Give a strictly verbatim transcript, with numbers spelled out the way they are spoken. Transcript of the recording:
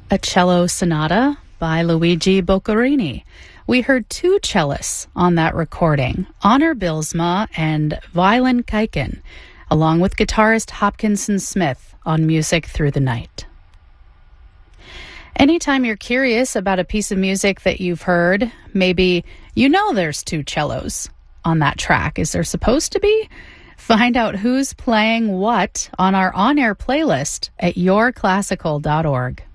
A cello sonata by Luigi Boccherini. We heard two cellists on that recording, Honor Bylsma and Violin Kaiken, along with guitarist Hopkinson Smith on Music Through the Night. Anytime you're curious about a piece of music that you've heard, maybe you know there's two cellos on that track. Is there supposed to be? Find out who's playing what on our on-air playlist at your classical dot org.